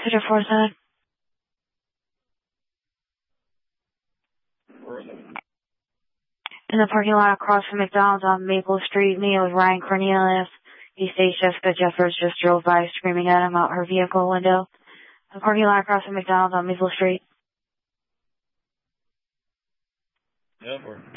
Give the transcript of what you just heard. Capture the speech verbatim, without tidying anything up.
Passenger four seven. In the parking lot across from McDonald's on Maple Street, meeting with Ryan Cornelius. He states Jessica Jeffers just drove by screaming at him out her vehicle window. The parking lot across from McDonald's on Maple Street. Yep, we're